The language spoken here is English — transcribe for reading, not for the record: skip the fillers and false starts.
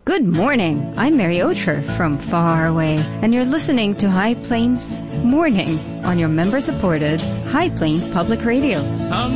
Good morning. I'm Mary Ocher from far away, and you're listening to High Plains Morning on your member-supported High Plains Public Radio.